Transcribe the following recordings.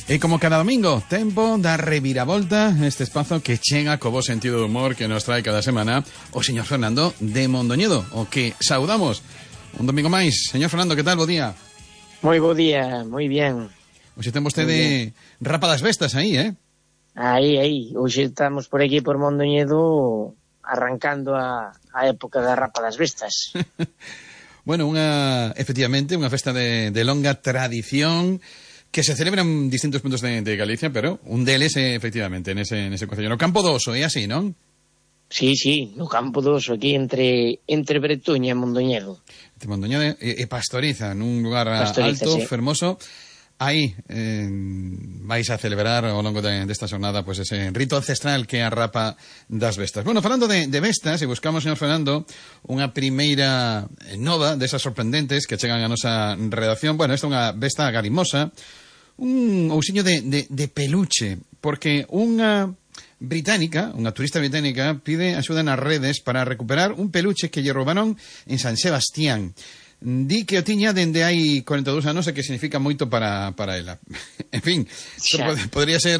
E como cada domingo, tempo da reviravolta, este espazo que chega co bo sentido do humor que nos trae cada semana o señor Fernando de Mondoñedo, o que saudamos un domingo máis. Señor Fernando, que tal? Bo día. Moi bo día, moi bien. Hoxe ten vostede rapa das bestas aí, eh? Aí. Hoxe estamos por aquí por Mondoñedo arrancando a época da rapa das bestas. Bueno, efectivamente, unha festa de longa tradición que se celebra en distintos puntos de Galicia, pero un deles, efectivamente, nese concello. No Campo do Oso, é así, non? Sí, no Campo do Oso, aquí entre Bretoña e Mondoñedo. Entre Mondoñedo e Pastoriza, nun lugar Pastoriza, alto, sí. fermoso. Aí vais a celebrar ao longo desta xornada pues, ese rito ancestral que é a rapa das bestas. Bueno, falando de bestas, e buscamos, señor Fernando, unha primeira nova desas sorprendentes que chegan a nosa redacción. Bueno, esta é unha besta garimosa, un ousiño de peluche, porque unha turista británica, pide axuda nas redes para recuperar un peluche que lle roubaron en San Sebastián. Di que o tiña dende hai 42 anos e que significa moito para ela. En fin, podría ser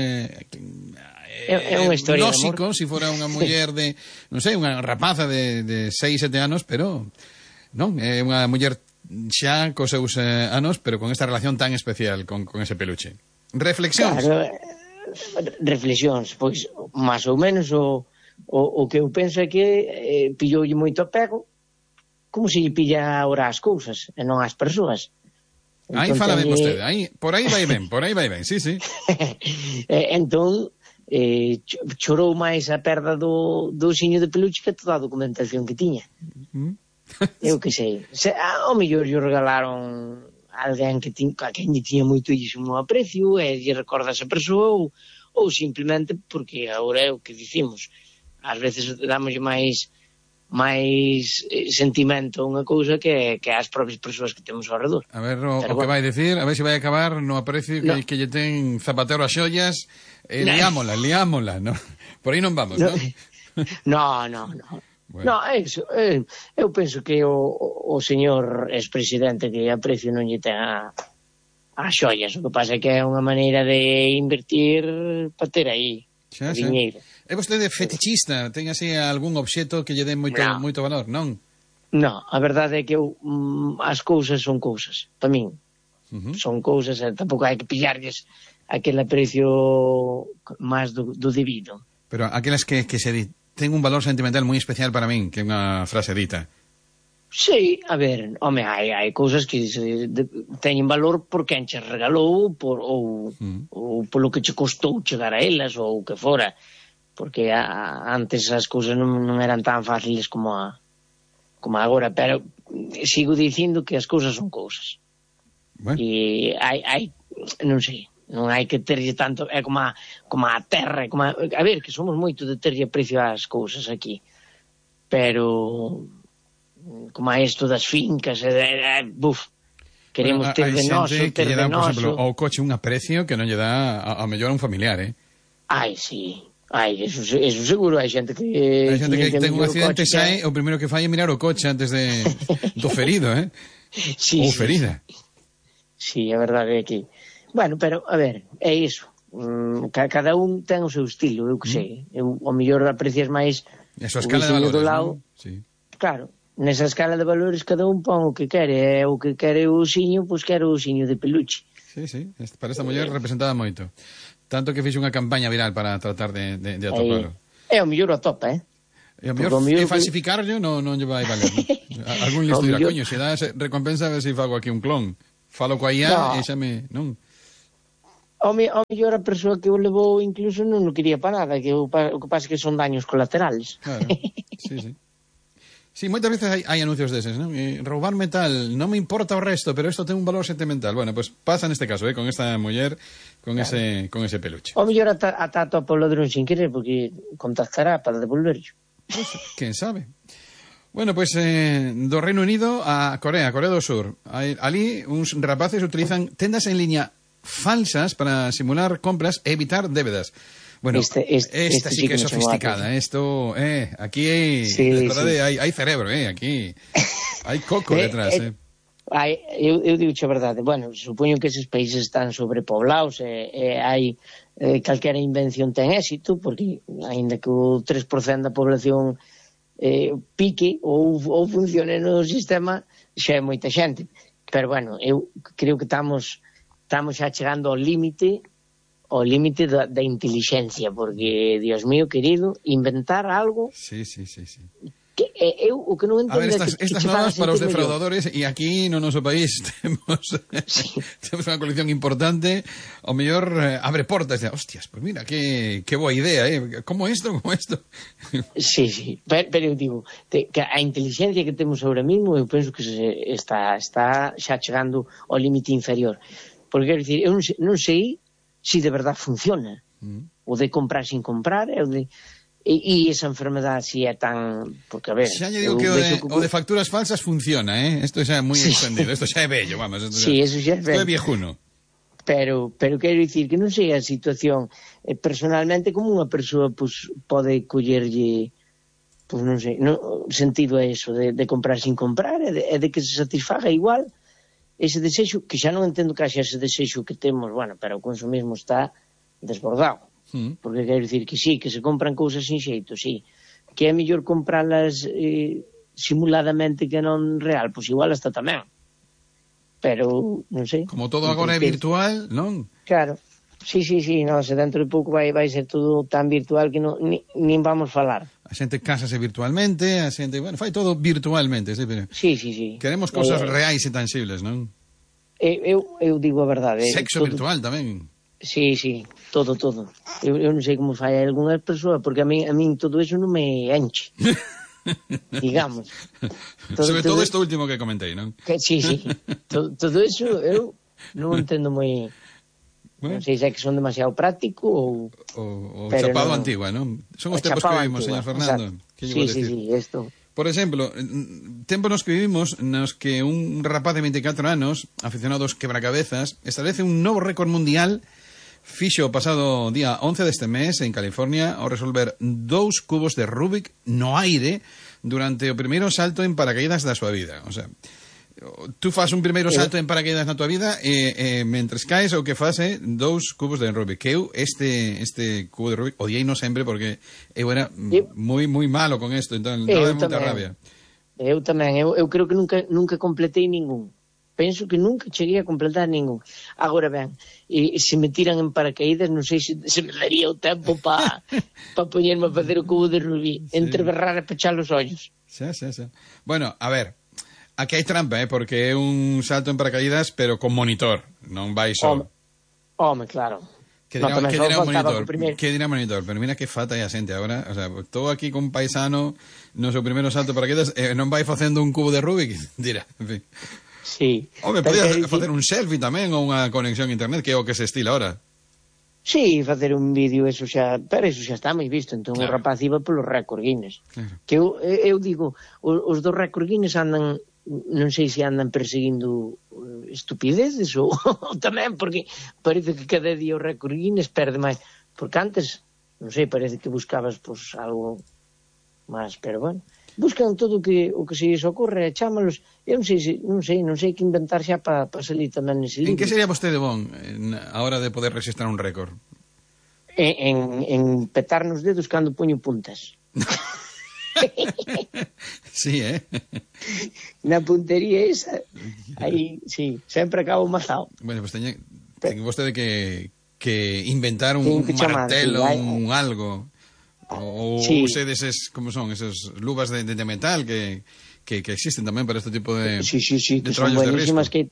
é unha historia lógico se fora unha muller de, non sei, unha rapaza de 6, 7 anos, pero non, é unha muller xa cos seus anos, pero con esta relación tan especial con ese peluche. Reflexións. Claro, reflexións, pois, máis ou menos o que eu penso é que pilloulle moito apego, como se lle pilla ahora as cousas e non as persoas. Aí fala ben vostede, por aí vai ben, sí. Entón, chorou máis a perda do osiño de peluche que toda a documentación que tiña. Eu que sei. Ao mellor lle regalaron alguén a quen lle tiña moitísimo aprecio e lle recorda a esa persoa ou simplemente porque agora é o que dicimos. Ás veces dámoslle máis sentimento a unha cousa que as propias persoas que temos ao redor. A ver o que vai dicir, a ver se vai acabar no aprecio que lle ten Zapatero a xollas, liámola, no? Por aí non vamos, non? No. Bueno. No, eso, eu penso que o señor expresidente que aprecio non lle ten a xollas, o que pasa é que é unha maneira de invertir para ter aí diñeiro. É vostede fetichista? Ten así algún obxeto que lle dé moito valor, non? No, a verdade é que as cousas son cousas, para min. Son cousas e tampouco hai que pillarlles aquel aprecio máis do debido. Pero aquelas que se ten un valor sentimental moi especial para min, que é unha frase dita. Sí, a ver, home, hai cousas que teñen valor por quen che regalou ou polo que che costou chegar a elas ou o que fora, porque antes as cousas non eran tan fáciles como agora, pero sigo dicindo que as cousas son cousas. Bueno. E hai non sei, non hai que terlle tanto, é como a terra, a ver, que somos moito de terlle aprecio ás cousas aquí, pero como a isto das fincas, queremos ter de noso, ter de noso. Por exemplo, ao coche un aprecio que non lle dá ao mellor a un familiar, Ai, sí. Eso seguro, hai xente que ten un accidente e sae, o primeiro que fai é mirar o coche antes do ferido, Sí, ou ferida. Sí, a verdade é que bueno, pero, a ver, é iso. Cada un ten o seu estilo, eu que sei. O mellor aprecias máis a súa escala de valores, non? Sí. Claro, nesa escala de valores cada un pon o que quere. O que quere o osiño, pois quere o osiño de peluche. Sí. Para esta muller representaba moito. Tanto que fixe unha campaña viral para tratar de atopalo. É o mellor atopa, E o mellor falsificarlo non lle vai valer, non? Algún listo dirá, coño, se dá recompensa a ver se fago aquí un clon. Falo coa IA e xa me... non? O mellor a persoa que o levou incluso non o quería para nada, que o que pasa que son daños colaterales. Claro, sí. Sí, moitas veces hai anuncios deses, non? Roubar metal, non me importa o resto, pero isto ten un valor sentimental. Bueno, pues pasa neste caso, con esta muller, con ese peluche. O mellor ata topa o ladrón sin querer, porque contactará para devolverlo. Pues, quen sabe? Bueno, pues do Reino Unido a Corea do Sur. Ali uns rapaces utilizan tendas en liña falsas para simular compras e evitar débedas. Bueno, esta sí que é sofisticada. Esto, aquí hai cerebro, aquí hai coco detrás. Eu digo a verdade, bueno, supoño que eses países están sobrepoblados e hai calquera invención ten éxito, porque aínda que o 3% da población pique ou funcione no sistema, xa é moita xente. Pero bueno, eu creo que estamos xa chegando ao límite da inteligencia, porque, Dios mío querido, inventar algo... Sí. Que eu o que non entendo é que estas normas para os defraudadores, e aquí no noso país temos unha colección importante, o mellor abre portas e hostias, pues mira, que boa idea, como isto? Sí, pero eu digo que a inteligencia que temos ahora mismo eu penso que está xa chegando ao límite inferior, porque quero dicir, eu non sei se de verdade funciona o de comprar sin comprar, o de... E esa enfermedade si é tan... Porque, a ver... Xa lle digo que o de facturas falsas funciona, Isto xa é moi extendido, isto xa é bello, vamos. Sí, eso xa é bello. Isto é viejuno. Pero quero dicir que non sei a situación personalmente como unha persoa pues, pode collerlle pues, non sei, sentido a eso de comprar sin comprar e de que se satisfaga igual ese desexo, que xa non entendo que haxa ese desexo que temos, bueno, pero o consumismo está desbordado. Porque quero dicir que sí, que se compran cousas sin xeito, sí, que é mellor compralas simuladamente que non real, pois igual hasta tamén, pero non sei, como todo agora é virtual, non? Claro, sí, non, se dentro de pouco vai ser todo tan virtual que nin vamos falar. A xente cásase virtualmente, a xente, bueno, fai todo virtualmente, sí, pero sí. Queremos cousas reais e tangibles, non? Eu digo a verdade. Sexo virtual tamén. Sí, todo. Eu non sei como fai algunha persoa, porque a min todo eso non me enche. Digamos. Sobre todo isto último que comentei, non? Sí. Todo eso eu non entendo moi... Non sei se é que son demasiado práctico ou chapado antigua, non? Son os tempos que vivimos, señor Fernando. Sí, isto... Por exemplo, tempos nos que vivimos nos que un rapaz de 24 anos, aficionado aos quebracabezas, establece un novo récord mundial fixo o pasado día 11 deste mes en California ao resolver 2 cubos de Rubik no aire durante o primeiro salto en paracaídas da súa vida. O sea, tú fas un primeiro salto en paracaídas na tua vida e mentres caes o que fas é 2 cubos de Rubik. Que eu este cubo de Rubik odiei no sempre porque eu era moi malo con isto, entón daba moita rabia. Eu tamén, eu creo que nunca completei ningún. Penso que nunca cheguei a completar ningún. Agora ben, se me tiran en paracaídas, non sei se me daría o tempo para poñerme a facer o cubo de Rubik, entre berrar e pechar os ollos. Xa. Bueno, a ver, aquí hai trampa, porque é un salto en paracaídas, pero con monitor, non vai só. Home, claro. Que dirá un monitor, pero mira que fata é a xente agora, o sea, estou aquí con un paisano no seu primeiro salto en paracaídas, non vai facendo un cubo de Rubik, dirá, en fin. Sí. Home, podía facer un selfie tamén ou unha conexión a internet, que é o que se estila ahora. Sí, facer un vídeo, pero eso xa está moi visto, entón claro. O rapaz iba polo récord Guinness. Claro. Que eu digo, os dos récord Guinness andan, non sei se andan perseguindo estupideces ou tamén, porque parece que cada día o récord Guinness perde máis, porque antes, non sei, parece que buscabas pues, algo máis, pero bueno, buscan todo o que se lles ocorre, chámalos, eu non sei que inventar xa para salir tamén nese libro. En que sería vostede bon a hora de poder registrar un récord? En petar nos dedos cando poño puntas. Sí, Na puntería esa, aí, sí, sempre acabo mazao. Bueno, pues ten vostede que inventar un martelo, un algo... Ou usedes como son esas luvas de metal que existen tamén para este tipo de que son buenísimas, que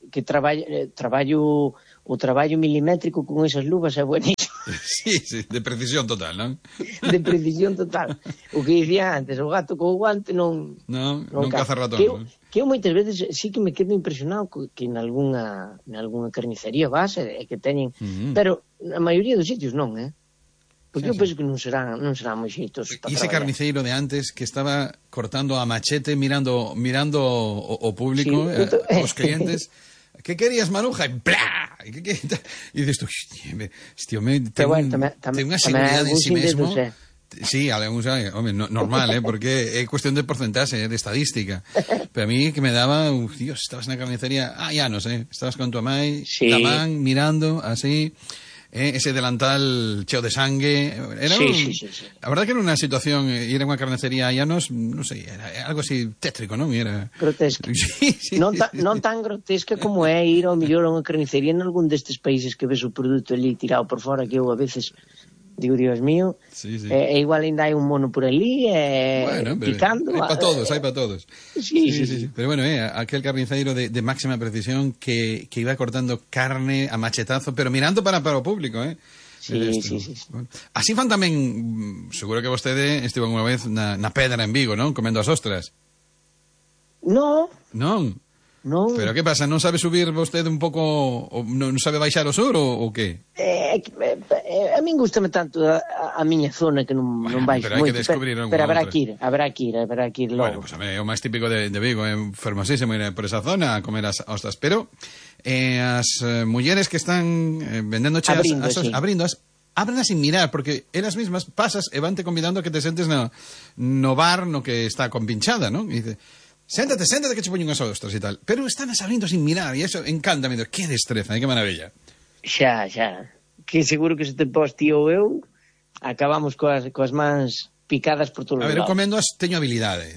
o traballo milimétrico con esas luvas é buenísimo. Sí, de precisión total, non? De precisión total. O que dicía antes, o gato co guante non caza ratón. Que eu moitas veces sí que me quedo impresionado que en algunha carnicería base que teñen, pero na maioría dos sitios non, Porque eu penso que non serán moi xeitos. E ese carniceiro de antes que estaba cortando a machete mirando o público, os clientes. ¿Qué querías, Maruja? E ¡plá! E dices tú, este home ten unha seguridade en sí mesmo. Sí, home, normal, porque é cuestión de porcentaxe, de estadística. Pero a mí que me daba, Dios, estabas na carnicería, Llanos, estabas con tu amai, sí. Tamán, mirando, así, ese delantal cheo de sangue. Era sí. A verdad que era unha situación, ir a unha carnicería a Llanos, non sei, era algo así tétrico, non? Era grotesca. Sí. Non tan grotesca como é ir ao mellor a unha carnicería en algún destes países que ves o produto ali tirado por fora, que eu a veces digo, Dios mío, sí. Igual ainda hai un mono por ali, bueno, picando. Hai para todos. Sí. Pero bueno, aquel carniceiro de máxima precisión que iba cortando carne a machetazo, pero mirando para o público, Sí. Bueno, así fan tamén, seguro que vostede estivo unha vez na Pedra en Vigo, non? Comendo as ostras. Non. Pero que pasa, non sabe subir vostede un pouco, non sabe baixar o sur ou que? A min gustame tanto a miña zona que non baixo pero hai moito, que descubrir pero habrá que ir logo. Bueno, pues é o máis típico de Vigo, é fermosísimo ir por esa zona a comer as ostras, pero as mulleres que están vendendo ábrenas sin mirar, porque elas mismas pasas e vante convidando a que te sentes no bar no que está compinchada, non? E dice, séntate que che poño unhas ostras e tal. Pero están abrindo sin mirar e eso encántame. Que destreza, que maravilla. Xa. Que seguro que se te pos tío ou eu acabamos coas mans picadas por todos os lados. A ver, eu comendo teño habilidade.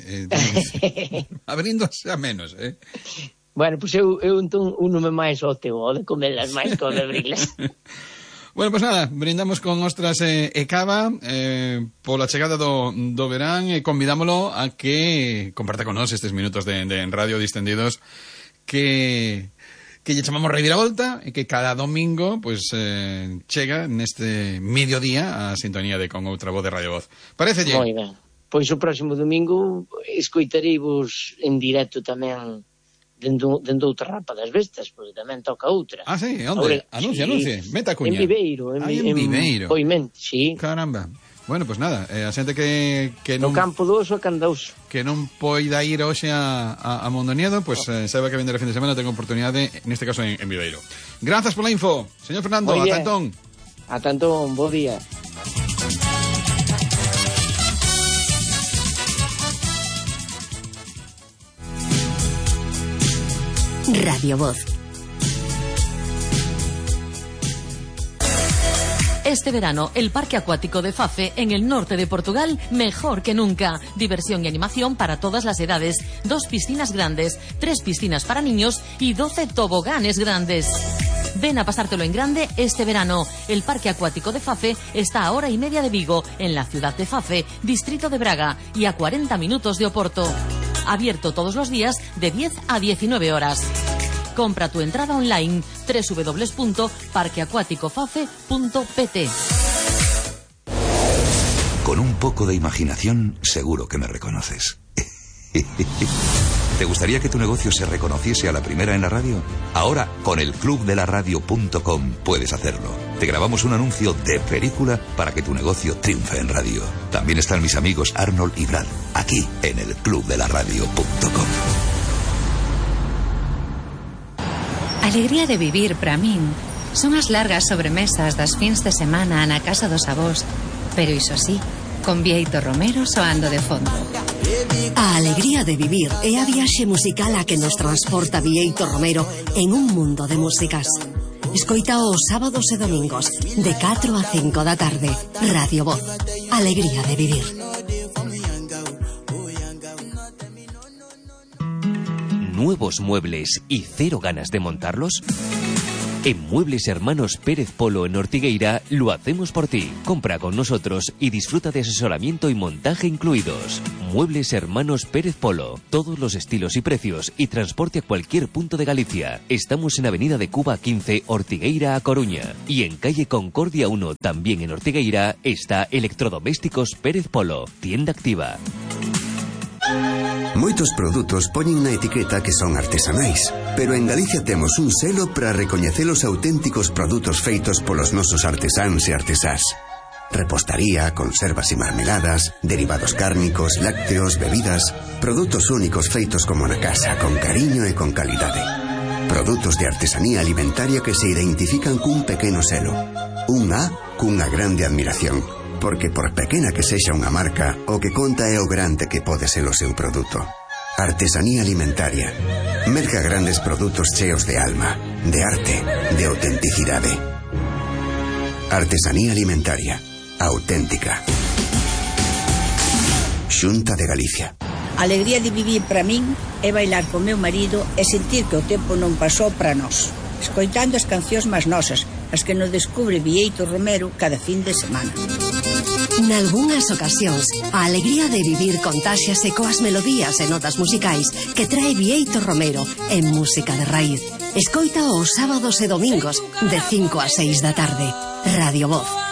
Abrindo a menos, Bueno, pois eu entón unome máis ao teu, de comerlas máis que de abrirlas. Bueno, pues nada, brindamos con ostras e cava pola chegada do verán e convidámolo a que comparta con nós estes minutos de radio distendidos que lle chamamos Reviravolta e que cada domingo pues chega neste mediodía a sintonía de Con Outra Voz de Radio Voz. Parecelle? Moi ben. Pois o próximo domingo escoitareivos en directo tamén dentro outra rapa das bestas, porque tamén toca outra. Ah, sí? Onde? Anuncie. Meta cuña. En Viveiro. En Viveiro. Poimente, sí. Caramba. Bueno, pues nada, a xente que non... No Campo do Oso a Candauso. Que non poida ir hoxe a Mondoniedo, pues saiba que vender a fin de semana tengo oportunidade, neste caso en Viveiro. Grazas pola info, señor Fernando. Ata entón. Ata entón, bo día. Radio Voz. Este verano, el Parque Acuático de Fafe, en el norte de Portugal, mejor que nunca. Diversión y animación para todas las edades. 2 piscinas grandes, 3 piscinas para niños y 12 toboganes grandes. Ven a pasártelo en grande este verano. El Parque Acuático de Fafe está a 1 hora y media de Vigo, en la ciudad de Fafe, distrito de Braga, y a 40 minutos de Oporto. Abierto todos los días de 10 a 19 horas. Compra tu entrada online www.parqueacuaticofafe.pt. Con un poco de imaginación, seguro que me reconoces. ¿Te gustaría que tu negocio se reconociese a la primera en la radio? Ahora, con el clubdelaradio.com puedes hacerlo. Te grabamos un anuncio de película para que tu negocio triunfe en radio. También están mis amigos Arnold y Brad, aquí en el clubdelaradio.com. Alegría de vivir para min son as largas sobremesas das fins de semana na casa dos avós, pero iso sí, con Bieito Romero soando de fondo. A alegría de vivir é a viaxe musical a que nos transporta Bieito Romero en un mundo de músicas. Escoita os sábados e domingos de 4 a 5 da tarde. Radio Voz. Alegría de vivir. ¿Nuevos muebles y cero ganas de montarlos? En Muebles Hermanos Pérez Polo en Ortigueira lo hacemos por ti. Compra con nosotros y disfruta de asesoramiento y montaje incluidos. Muebles Hermanos Pérez Polo. Todos los estilos y precios y transporte a cualquier punto de Galicia. Estamos en Avenida de Cuba 15, Ortigueira a Coruña. Y en calle Concordia 1, también en Ortigueira, está Electrodomésticos Pérez Polo. Tienda activa. Moitos produtos poñen na etiqueta que son artesanais, pero en Galicia temos un selo para recoñecer os auténticos produtos feitos polos nosos artesáns e artesás. Repostaría, conservas e marmeladas, derivados cárnicos, lácteos, bebidas, produtos únicos feitos como na casa, con cariño e con calidade. Produtos de artesanía alimentaria que se identifican cun pequeno selo. Un A cunha grande admiración. porque por pequena que sexa unha marca, o que conta é o grande que pode ser o seu produto. Artesanía alimentaria. Merca grandes produtos cheos de alma, de arte, de autenticidade. Artesanía alimentaria. Auténtica. Xunta de Galicia. A alegría de vivir para min é bailar con meu marido e sentir que o tempo non pasou para nós, escoitando as cancións máis nosas, as que nos descubre Bieito Romero cada fin de semana. Nalgúnas ocasións, a alegría de vivir contáxiase coas melodías e notas musicais que trae Bieito Romero en Música de Raíz. Escoita os sábados e domingos de 5 a 6 da tarde. Radio Voz.